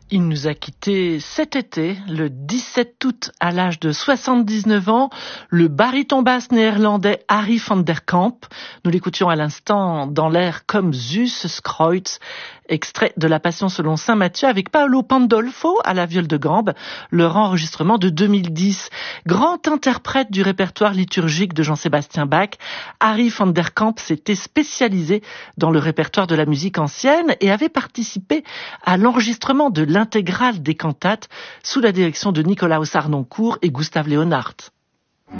Il nous a quittés cet été, le 17 août, à l'âge de 79 ans, le baryton basse néerlandais Harry van der Kamp. Nous l'écoutions à l'instant dans l'air Comme Zeus Skreutz, extrait de La Passion selon saint Matthieu avec Paolo Pandolfo à la viole de gambe, leur enregistrement de 2010. Grand interprète du répertoire liturgique de Jean-Sébastien Bach, Harry van der Kamp s'était spécialisé dans le répertoire de la musique ancienne et avait participé à l'enregistrement de l'intégrale des cantates sous la direction de Nikolaus Harnoncourt et Gustav Leonhardt.